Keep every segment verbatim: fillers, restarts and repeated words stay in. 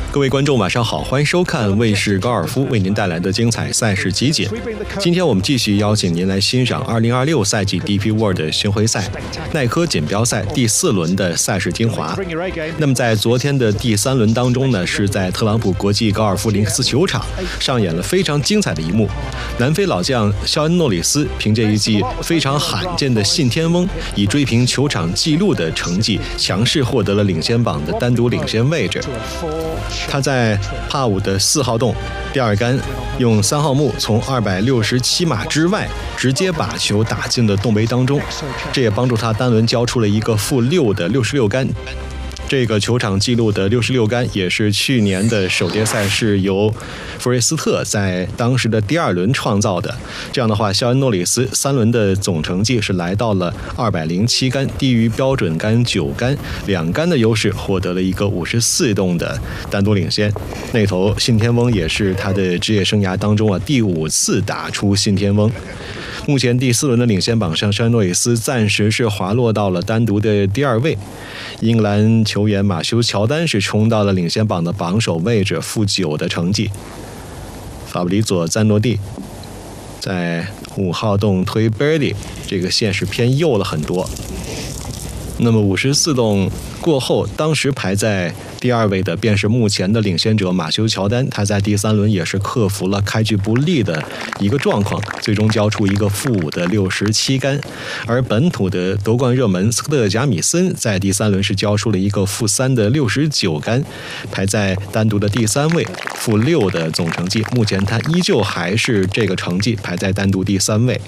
各位观众晚上好，欢迎收看卫视高尔夫为您带来的精彩赛事集锦。今天我们继续邀请您来欣赏二零二六赛季 D P World 巡回赛耐科锦标赛第四轮的赛事精华。那么在昨天的第三轮当中呢，是在特朗普国际高尔夫林克斯球场上演了非常精彩的一幕。南非老将肖恩诺里斯凭借一记非常罕见的信天翁，以追平球场纪录的成绩，强势获得了领先榜的单独领先位置。他在帕五的四号洞第二杆，用三号木从二百六十七码之外直接把球打进了洞杯当中，这也帮助他单轮交出了一个负六的六十六杆。这个球场纪录的六十六杆也是去年的首届赛事由弗瑞斯特在当时的第二轮创造的。这样的话，肖恩诺里斯三轮的总成绩是来到了二百零七杆，低于标准杆九杆，两杆的优势，获得了一个五十四洞的单独领先。那头信天翁也是他的职业生涯当中啊第五次打出信天翁。目前第四轮的领先榜上，肖恩诺里斯暂时是滑落到了单独的第二位。英格兰球员马修·乔丹是冲到了领先榜的榜首位置，负九的成绩。法布里佐·赞诺蒂在五号洞推 birdie， 这个线是偏右了很多。那么五十四洞过后，当时排在第二位的便是目前的领先者马修·乔丹，他在第三轮也是克服了开局不利的一个状况，最终交出一个负五的六十七杆。而本土的夺冠热门斯科特·贾米森在第三轮是交出了一个负三的六十九杆，排在单独的第三位，负六的总成绩。目前他依旧还是这个成绩，排在单独第三位。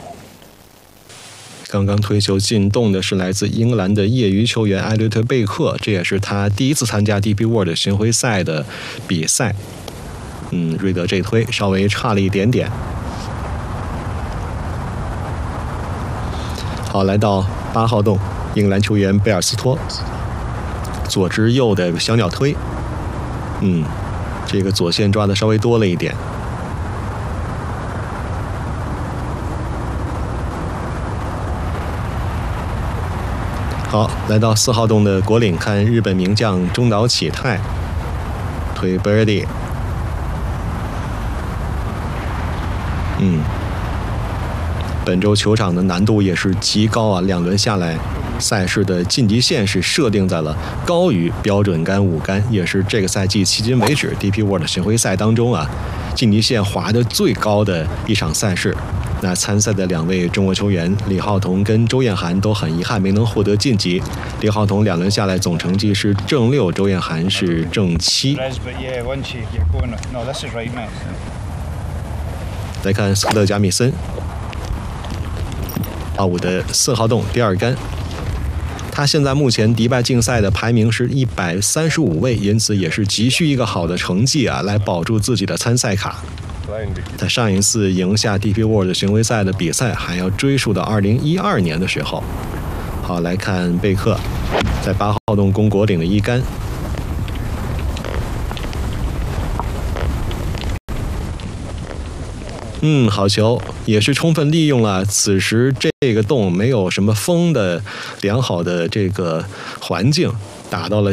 刚刚推球进洞的是来自英格兰的业余球员艾略特·贝克，这也是他第一次参加 D P World 巡回赛的比赛。嗯，瑞德这推稍微差了一点点。好，来到八号洞，英格兰球员贝尔斯托，左支右的小鸟推。嗯，这个左线抓的稍微多了一点。好，来到四号洞的果岭，看日本名将中岛启太推 birdie。嗯，本周球场的难度也是极高啊，两轮下来，赛事的晋级线是设定在了高于标准杆五杆，也是这个赛季迄今为止 D P World 巡回赛当中啊晋级线划得最高的一场赛事。那参赛的两位中国球员李浩彤跟周彦涵都很遗憾没能获得晋级。李浩彤两轮下来总成绩是正六，周彦涵是正七。来看斯科特·贾米森，二五的四号洞第二杆，他现在目前迪拜竞赛的排名是一百三十五位，因此也是急需一个好的成绩啊，来保住自己的参赛卡。他上一次赢下 D P World 巡回赛的比赛还要追溯到二零一二年的时候。好，来看贝克在八号洞攻果岭的一杆。嗯，好球，也是充分利用了此时这个洞没有什么风的良好的这个环境，打到了